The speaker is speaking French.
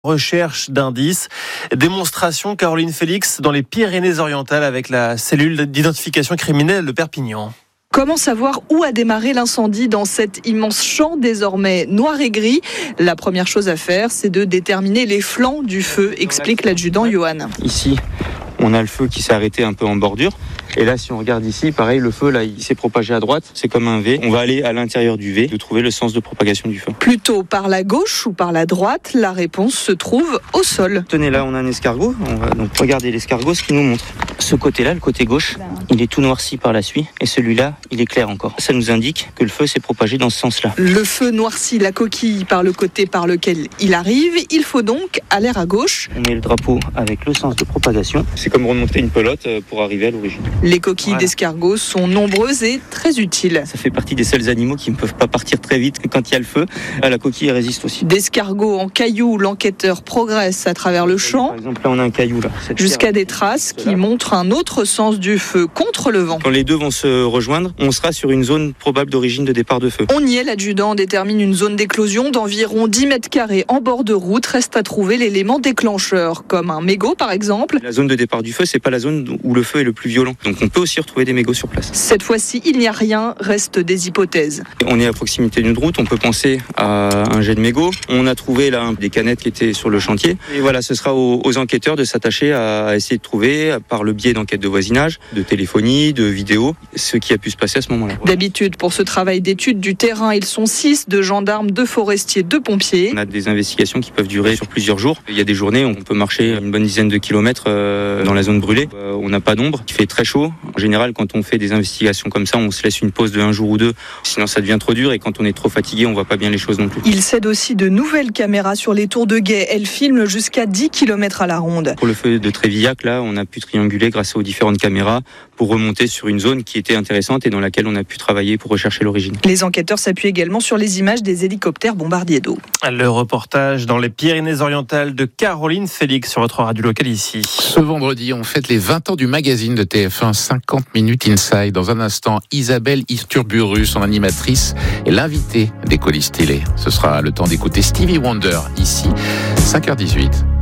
Recherche d'indices, démonstration Caroline Félix dans les Pyrénées-Orientales avec la cellule d'identification criminelle de Perpignan. Comment savoir où a démarré l'incendie dans cet immense champ désormais noir et gris ? La première chose à faire, c'est de déterminer les flancs du feu, explique l'adjudant Johan. Ici, on a le feu qui s'est arrêté un peu en bordure. Et là, si on regarde ici, pareil, le feu, là, il s'est propagé à droite. C'est comme un V. On va aller à l'intérieur du V, de trouver le sens de propagation du feu. Plutôt par la gauche ou par la droite, la réponse se trouve au sol. Tenez, là, on a un escargot. On va donc regarder l'escargot, ce qu'il nous montre. Ce côté-là, le côté gauche, il est tout noirci par la suie. Et celui-là, il est clair encore. Ça nous indique que le feu s'est propagé dans ce sens-là. Le feu noircit la coquille par le côté par lequel il arrive. Il faut donc aller à gauche. On met le drapeau avec le sens de propagation. C'est comme remonter une pelote pour arriver à l'origine. Les coquilles d'escargots sont nombreuses et très utiles. Ça fait partie des seuls animaux qui ne peuvent pas partir très vite quand il y a le feu. La coquille résiste aussi. D'escargots en cailloux, l'enquêteur progresse à travers le champ. Par exemple, là, on a un caillou. Jusqu'à des traces qui montrent un autre sens du feu contre le vent. Quand les deux vont se rejoindre, on sera sur une zone probable d'origine de départ de feu. On y est, l'adjudant détermine une zone d'éclosion d'environ 10 mètres carrés en bord de route. Reste à trouver l'élément déclencheur, comme un mégot par exemple. La zone de départ du feu, c'est pas la zone où le feu est le plus violent. Donc on peut aussi retrouver des mégots sur place. Cette fois-ci, il n'y a rien, restent des hypothèses. On est à proximité d'une route, on peut penser à un jet de mégots. On a trouvé là des canettes qui étaient sur le chantier. Et voilà, ce sera aux enquêteurs de s'attacher à essayer de trouver, par le biais d'enquêtes de voisinage, de téléphonie, de vidéos, ce qui a pu se passer à ce moment-là. D'habitude, pour ce travail d'étude du terrain, ils sont 6, 2 gendarmes, 2 forestiers, 2 pompiers. On a des investigations qui peuvent durer sur plusieurs jours. Il y a des journées où on peut marcher une bonne dizaine de kilomètres dans la zone brûlée. On n'a pas d'ombre, il fait très chaud. En général, quand on fait des investigations comme ça, on se laisse une pause de 1 jour ou 2. Sinon, ça devient trop dur et quand on est trop fatigué, on voit pas bien les choses non plus. Il cède aussi de nouvelles caméras sur les tours de guet. Elles filment jusqu'à 10 km à la ronde. Pour le feu de Trévillac, là, on a pu trianguler grâce aux différentes caméras pour remonter sur une zone qui était intéressante et dans laquelle on a pu travailler pour rechercher l'origine. Les enquêteurs s'appuient également sur les images des hélicoptères bombardiers d'eau. Le reportage dans les Pyrénées-Orientales de Caroline Félix sur votre radio locale ici. Ce vendredi, on fête les 20 ans du magazine de TF1 50 minutes inside. Dans un instant, Isabelle Isturburu, son animatrice, est l'invitée des Colis Télé. Ce sera le temps d'écouter Stevie Wonder ici, 5h18.